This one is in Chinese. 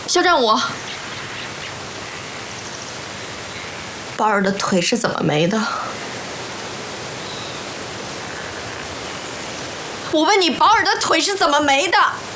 肖战武，宝儿的腿是怎么没的？我问你，宝儿的腿是怎么没的？